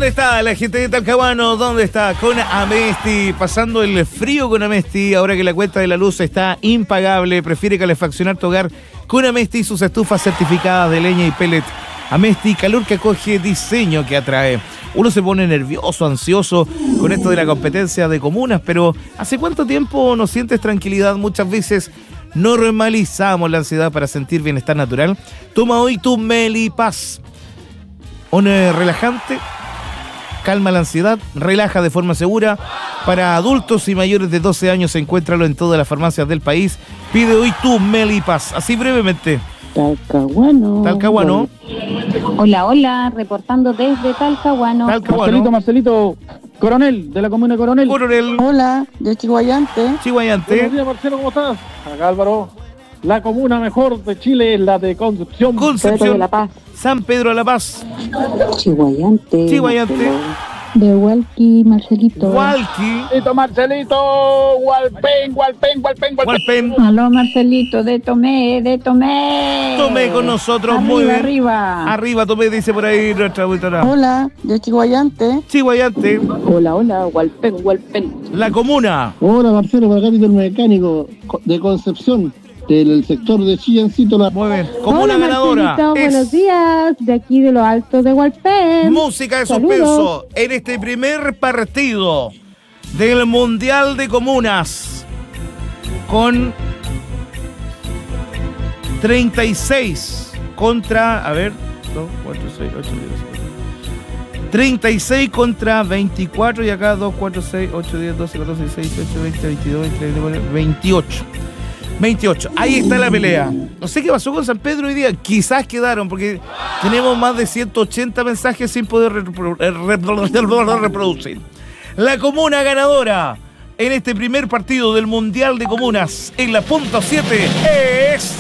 ¿Dónde está la gente de Talcahuano? ¿Dónde está? Con Amesti, pasando el frío con Amesti, ahora que la cuenta de la luz está impagable, prefiere calefaccionar tu hogar con Amesti y sus estufas certificadas de leña y pellet. Amesti, calor que acoge, diseño que atrae. Uno se pone nervioso, ansioso con esto de la competencia de comunas, pero ¿hace cuánto tiempo no sientes tranquilidad? Muchas veces normalizamos la ansiedad para sentir bienestar natural. Toma hoy tu Melipaz. Un relajante, calma la ansiedad, relaja de forma segura. Para adultos y mayores de 12 años, encuéntralo en todas las farmacias del país. Pide hoy tu Melipaz. Así brevemente. Talcahuano. Hola, reportando desde Talcahuano. Marcelito, Coronel, de la comuna Coronel. Hola, de Chihuayante. Buenos días, Marcelo, ¿cómo estás? Acá Álvaro. La comuna mejor de Chile es la de Concepción. Pedro de la Paz. San Pedro de la Paz. Chihuayante. De Hualqui, Marcelito. Marcelito, Hualpén. Aló, Marcelito, de Tomé. Tomé con nosotros, arriba, muy bien. Arriba, Tomé, dice por ahí nuestra auditora. Hola, de Chihuayante. Hola, Hualpén. La comuna. Hola, Marcelo, por acá el mecánico de Concepción, del sector de Chillancito. Muy bien. Comuna ganadora. Buenos días, de aquí de lo alto de Hualpén. Música de suspenso en este primer partido del Mundial de Comunas con 36 contra, 36 contra 24 y acá 2, 4, 6, 8, 10, 12, 14, 16, 18, 20, 22, 23, 28. Ahí está la pelea. No sé qué pasó con San Pedro hoy día. Quizás quedaron, porque tenemos más de 180 mensajes sin poder reproducir. La comuna ganadora en este primer partido del Mundial de Comunas en la punta 7 es...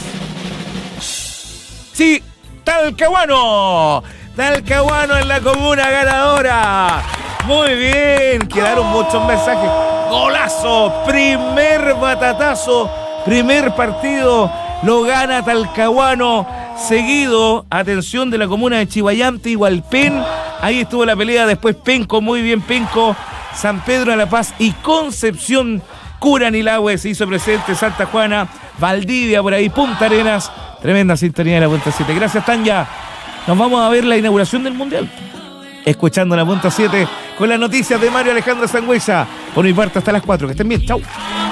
Sí, Talcahuano. Talcahuano en la comuna ganadora. Muy bien. Quedaron muchos mensajes. Golazo. Primer batatazo. Primer partido lo gana Talcahuano, seguido, atención, de la comuna de Chihuayante y Hualpén. Ahí estuvo la pelea, después Penco, muy bien Penco, San Pedro de la Paz y Concepción. Curanilahue se hizo presente, Santa Juana, Valdivia por ahí, Punta Arenas. Tremenda sintonía de la Punta 7. Gracias, Tanya. Nos vamos a ver la inauguración del Mundial, escuchando la Punta 7 con las noticias de Mario Alejandro Sangüesa. Por mi parte, hasta las 4. Que estén bien. Chau.